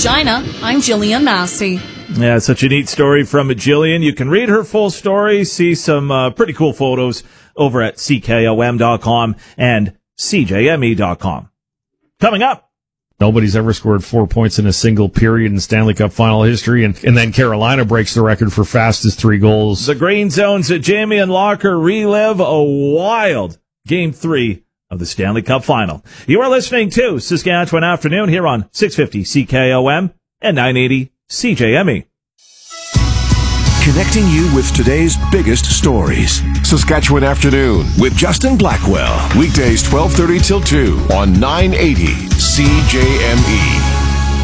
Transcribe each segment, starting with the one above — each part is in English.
Regina, I'm Jillian Massey. Yeah, such a neat story from Jillian. You can read her full story, see some pretty cool photos over at CKOM.com and CJME.com. Coming up. Nobody's ever scored 4 points in a single period in Stanley Cup final history, and then Carolina breaks the record for fastest 3 goals. The Green Zones at Jamie and Locker relive a wild Game 3 of the Stanley Cup final. You are listening to Saskatchewan Afternoon here on 650 CKOM and 980 CJME. Connecting you with today's biggest stories. Saskatchewan Afternoon with Justin Blackwell. Weekdays 12:30 till 2 on 980 CJME.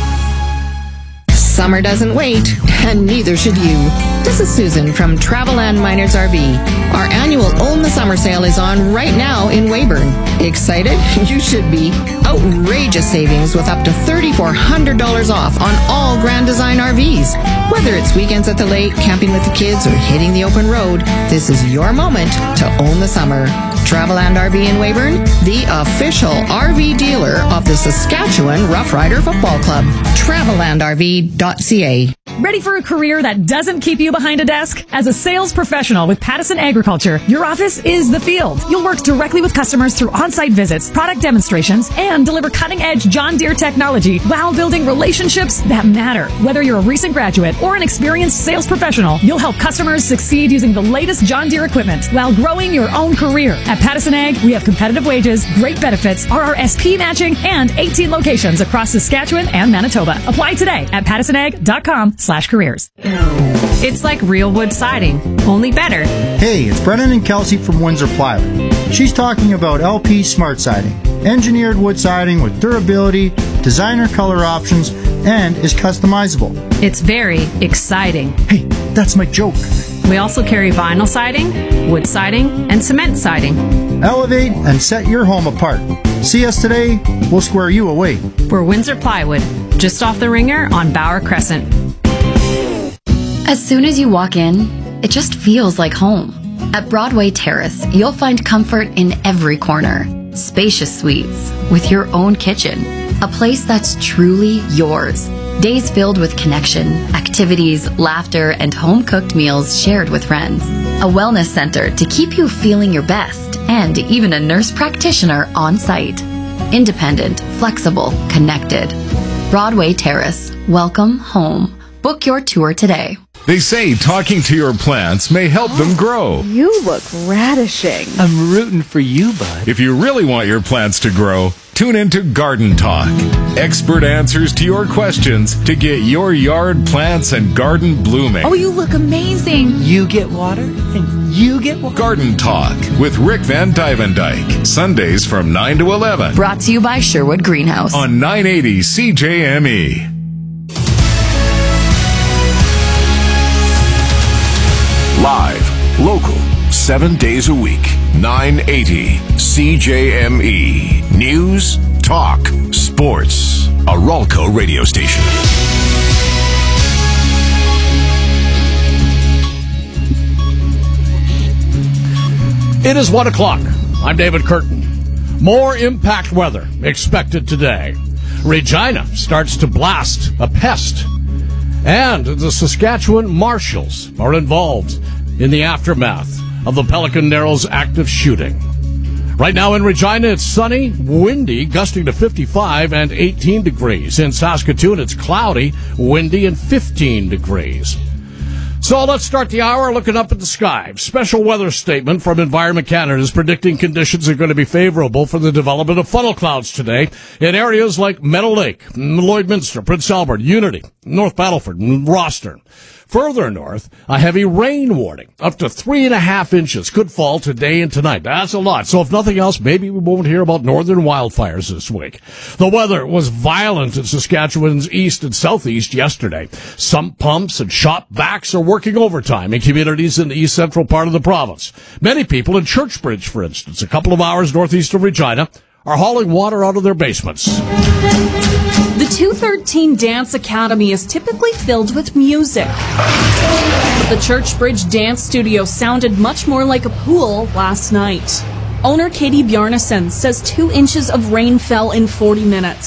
Summer doesn't wait, and neither should you. This is Susan from Traveland Miners RV. Our annual Own the Summer sale is on right now in Weyburn. Excited? You should be. Outrageous savings with up to $3,400 off on all Grand Design RVs. Whether it's weekends at the lake, camping with the kids, or hitting the open road, this is your moment to own the summer. Traveland RV in Weyburn, the official RV dealer of the Saskatchewan Rough Rider Football Club. TravelandRV.ca. Ready for a career that doesn't keep you behind a desk? As a sales professional with Pattison Agriculture, your office is the field. You'll work directly with customers through on-site visits, product demonstrations, and deliver cutting-edge John Deere technology while building relationships that matter. Whether you're a recent graduate or an experienced sales professional, you'll help customers succeed using the latest John Deere equipment while growing your own career. At Pattison Ag, we have competitive wages, great benefits, RRSP matching, and 18 locations across Saskatchewan and Manitoba. Apply today at pattisonag.com/careers. It's like real wood siding, only better. Hey, it's Brennan and Kelsey from Windsor Plywood. She's talking about LP Smart Siding. Engineered wood siding with durability, designer color options, and is customizable. It's very exciting. Hey, that's my joke. We also carry vinyl siding, wood siding, and cement siding. Elevate and set your home apart. See us today, we'll square you away. We're Windsor Plywood, just off the Ringer on Bauer Crescent. As soon as you walk in, it just feels like home. At Broadway Terrace, you'll find comfort in every corner. Spacious suites with your own kitchen. A place that's truly yours. Days filled with connection, activities, laughter, and home-cooked meals shared with friends. A wellness center to keep you feeling your best, and even a nurse practitioner on site. Independent, flexible, connected. Broadway Terrace. Welcome home. Book your tour today. They say talking to your plants may help them grow. You look radishing. I'm rooting for you, bud. If you really want your plants to grow, tune into Garden Talk. Expert answers to your questions to get your yard plants and garden blooming. Oh, you look amazing. You get water, and you get water. Garden Talk with Rick Van Dyke. Sundays from 9 to 11. Brought to you by Sherwood Greenhouse. On 980 CJME. Live, local, 7 days a week, 980 CJME. News, talk, sports. A Ralco radio station. It is 1 o'clock. I'm David Curtin. More impact weather expected today. Regina starts to blast a pest. And the Saskatchewan Marshals are involved in the aftermath of the Pelican Narrows active shooting. Right now in Regina, it's sunny, windy, gusting to 55 and 18 degrees. In Saskatoon, it's cloudy, windy, and 15 degrees. So let's start the hour looking up at the sky. Special weather statement from Environment Canada is predicting conditions are going to be favorable for the development of funnel clouds today in areas like Meadow Lake, Lloydminster, Prince Albert, Unity, North Battleford, and Rosthern. Further north, a heavy rain warning. Up to 3.5 inches could fall today and tonight. That's a lot. So if nothing else, maybe we won't hear about northern wildfires this week. The weather was violent in Saskatchewan's east and southeast yesterday. Sump pumps and shop vacs are working overtime in communities in the east central part of the province. Many people in Churchbridge, for instance, a couple of hours northeast of Regina, are hauling water out of their basements. The 213 Dance Academy is typically filled with music. But the Churchbridge Dance Studio sounded much more like a pool last night. Owner Katie Bjarnason says 2 inches of rain fell in 40 minutes.